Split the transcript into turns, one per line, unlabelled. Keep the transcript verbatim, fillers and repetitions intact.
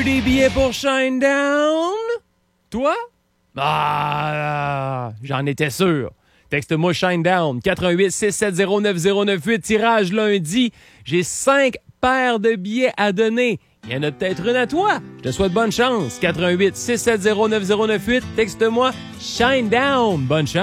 veux des billets pour Shinedown? Toi? Ah, j'en étais sûr. Texte-moi Shinedown, quatre un huit six sept zéro neuf zéro neuf huit, tirage lundi. J'ai cinq paires de billets à donner. Il y en a peut-être une à toi. Je te souhaite bonne chance. quatre un huit six sept zéro neuf zéro neuf huit, texte-moi Shinedown. Bonne chance.